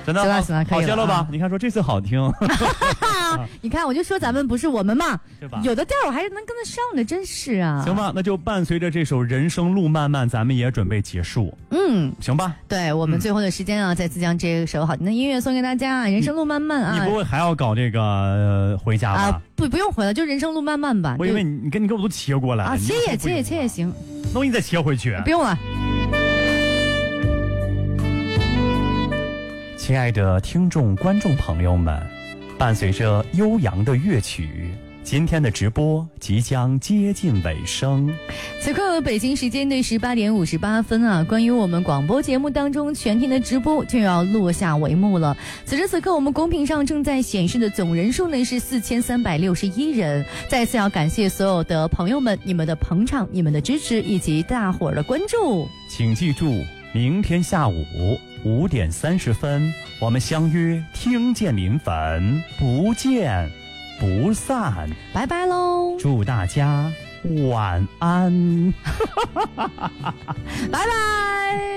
真的好些了吧？你看说这次好听， 你看我就说咱们不是我们嘛， 对吧？ 有的调我还是能跟得上的，真是啊。 行吧，那就伴随着这首《人生路漫漫》，咱们也准备结束。行吧。 对，我们最后的时间啊，再次将这首好听的音乐送给大家。人生路漫漫啊， 你不会还要搞这个回家吧？ 啊，不用回了，就人生路漫漫吧。 我以为你给我都切过来了啊，切也行。 那我给你再切回去。 不用了。 亲爱的听众观众朋友们，伴随着悠扬的乐曲，今天的直播即将接近尾声。 此刻北京时间的18点58分啊，关于我们广播节目当中全天的直播就要落下帷幕了。此时此刻我们公屏上正在显示的总人数呢是4361人。再次要感谢所有的朋友们，你们的捧场，你们的支持以及大伙儿的关注。 请记住，明天下午5点30分，我们相约听见临汾，不见不散。 拜拜喽， 祝大家晚安。 拜拜。